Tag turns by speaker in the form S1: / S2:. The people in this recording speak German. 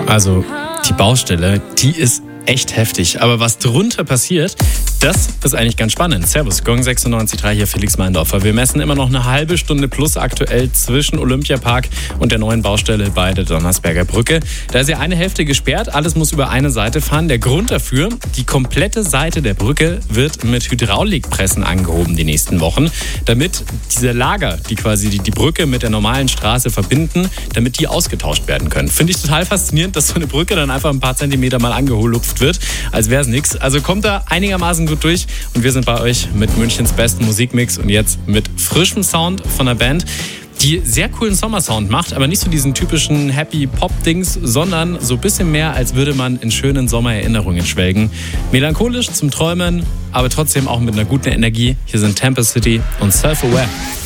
S1: Also die Baustelle, die ist echt heftig. Aber was drunter passiert, das ist eigentlich ganz spannend. Servus, Gong 96.3 hier, Felix Meindorfer. Wir messen immer noch eine halbe Stunde plus aktuell zwischen Olympiapark und der neuen Baustelle bei der Donnersberger Brücke. Da ist ja eine Hälfte gesperrt, alles muss über eine Seite fahren. Der Grund dafür, die komplette Seite der Brücke wird mit Hydraulikpressen angehoben die nächsten Wochen, damit diese Lager, die quasi die Brücke mit der normalen Straße verbinden, damit die ausgetauscht werden können. Finde ich total faszinierend, dass so eine Brücke dann einfach ein paar Zentimeter mal angelupft wird, als wäre es nichts. Also kommt da einigermaßen gut durch und wir sind bei euch mit Münchens besten Musikmix und jetzt mit frischem Sound von einer Band, die sehr coolen Sommersound macht, aber nicht so diesen typischen Happy-Pop-Dings, sondern so ein bisschen mehr, als würde man in schönen Sommererinnerungen schwelgen. Melancholisch zum Träumen, aber trotzdem auch mit einer guten Energie. Hier sind Temple City und Self-Aware.